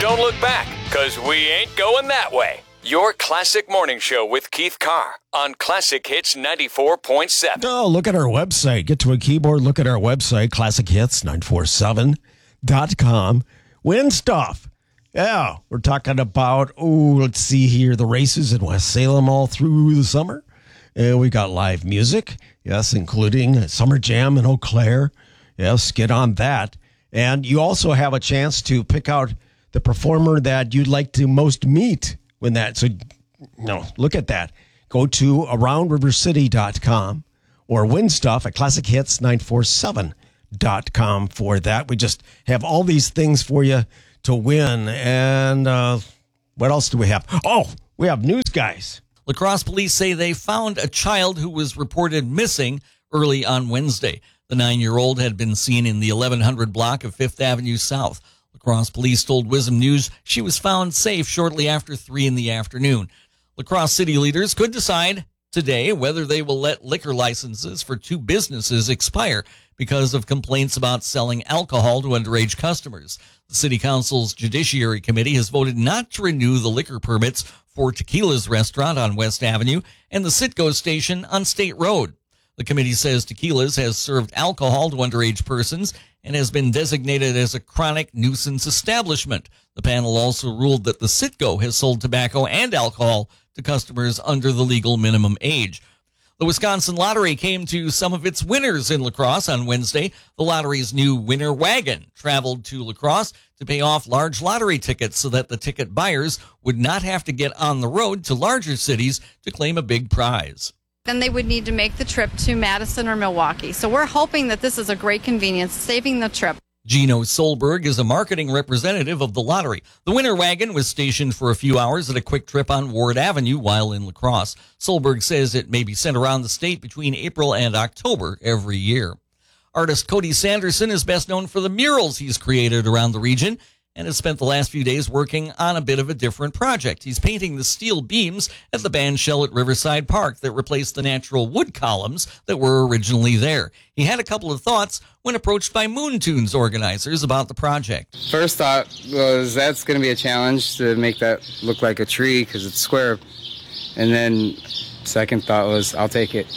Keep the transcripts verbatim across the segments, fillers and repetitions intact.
don't look back, because we ain't going that way. Your Classic Morning Show with Keith Carr on Classic Hits ninety-four point seven. Oh, look at our website. Get to a keyboard, look at our website, classic hits nine four seven dot com. Win stuff. Yeah, we're talking about, oh, let's see here, the races in West Salem all through the summer. Uh, we got live music, yes, including Summer Jam in Eau Claire. Yes, get on that. And you also have a chance to pick out the performer that you'd like to most meet when that. So, no, look at that. Go to around river city dot com or win stuff at classic hits nine four seven dot com for that. We just have all these things for you to win. And uh, what else do we have? Oh, we have news, guys. La Crosse police say they found a child who was reported missing early on Wednesday. The nine-year-old had been seen in the eleven hundred block of Fifth Avenue South. La Crosse police told Wisdom News she was found safe shortly after three in the afternoon. La Crosse city leaders could decide today whether they will let liquor licenses for two businesses expire because of complaints about selling alcohol to underage customers. The city council's judiciary committee has voted not to renew the liquor permits for Tequila's restaurant on West Avenue and the Citgo station on State Road. The committee says Tequila's has served alcohol to underage persons and has been designated as a chronic nuisance establishment. The panel also ruled that the Citgo has sold tobacco and alcohol to customers under the legal minimum age. The Wisconsin Lottery came to some of its winners in La Crosse on Wednesday. The lottery's new winner wagon traveled to La Crosse to pay off large lottery tickets so that the ticket buyers would not have to get on the road to larger cities to claim a big prize. Then they would need to make the trip to Madison or Milwaukee. So we're hoping that this is a great convenience, saving the trip. Gino Solberg is a marketing representative of the lottery. The winner wagon was stationed for a few hours at a quick trip on Ward Avenue while in La Crosse. Solberg says it may be sent around the state between April and October every year. Artist Cody Sanderson is best known for the murals he's created around the region and has spent the last few days working on a bit of a different project. He's painting the steel beams at the band shell at Riverside Park that replaced the natural wood columns that were originally there. He had a couple of thoughts when approached by Moon Tunes organizers about the project. First thought was that's going to be a challenge to make that look like a tree because it's square. And then second thought was I'll take it.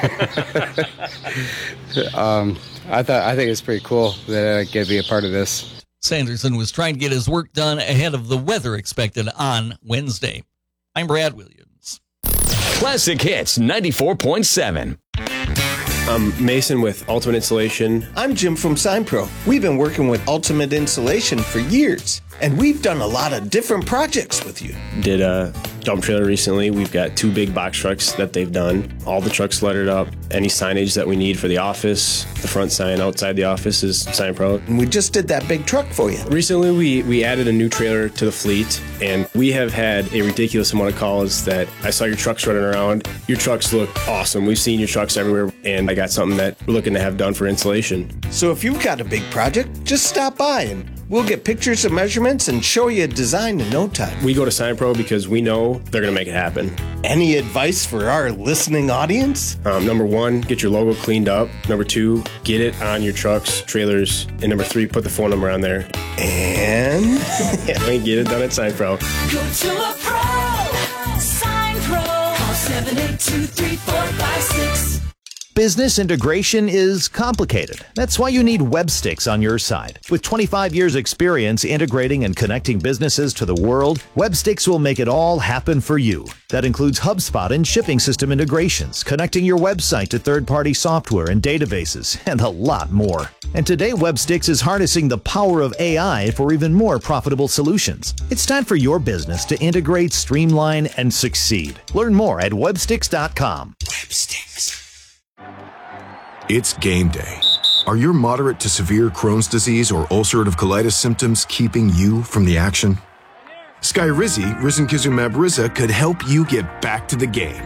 um, I thought I think it's pretty cool that I get to be a part of this. Sanderson was trying to get his work done ahead of the weather expected on Wednesday. I'm Brad Williams. Classic Hits ninety-four point seven. I'm Mason with Ultimate Insulation. I'm Jim from SignPro. We've been working with Ultimate Insulation for years, and we've done a lot of different projects with you. Did a dump trailer recently. We've got two big box trucks that they've done. All the trucks lettered up. Any signage that we need for the office, the front sign outside the office is SignPro. And we just did that big truck for you. Recently, we, we added a new trailer to the fleet, and we have had a ridiculous amount of calls that I saw your trucks running around. Your trucks look awesome. We've seen your trucks everywhere, and I got something that we're looking to have done for insulation. So if you've got a big project, just stop by and we'll get pictures and measurements and show you a design in no time. We go to SignPro because we know they're going to make it happen. Any advice for our listening audience? Um, number one, get your logo cleaned up. Number two, get it on your trucks, trailers. And number three, put the phone number on there. And? yeah, we get it done at SignPro. Go to a pro, SignPro. Call seven eight two, three four five six. Business integration is complicated. That's why you need Webstix on your side. With twenty-five years experience integrating and connecting businesses to the world, Webstix will make it all happen for you. That includes HubSpot and shipping system integrations, connecting your website to third-party software and databases, and a lot more. And today, Webstix is harnessing the power of A I for even more profitable solutions. It's time for your business to integrate, streamline, and succeed. Learn more at webstix dot com. Webstix. It's game day. Are your moderate to severe Crohn's disease or ulcerative colitis symptoms keeping you from the action? Skyrizi, risankizumab Riza, could help you get back to the game.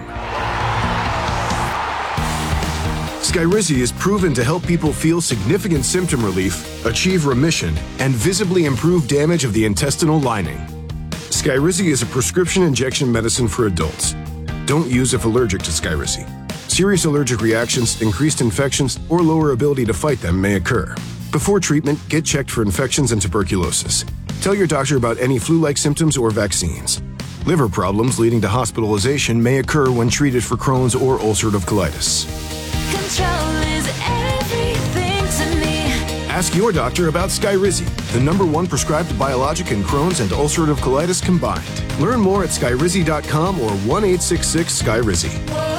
Skyrizi is proven to help people feel significant symptom relief, achieve remission, and visibly improve damage of the intestinal lining. Skyrizi is a prescription injection medicine for adults. Don't use if allergic to Skyrizi. Serious allergic reactions, increased infections, or lower ability to fight them may occur. Before treatment, get checked for infections and tuberculosis. Tell your doctor about any flu-like symptoms or vaccines. Liver problems leading to hospitalization may occur when treated for Crohn's or ulcerative colitis. Control is everything to me. Ask your doctor about Skyrizi, the number one prescribed biologic in Crohn's and ulcerative colitis combined. Learn more at skyrizi dot com or one eight six six Skyrizi.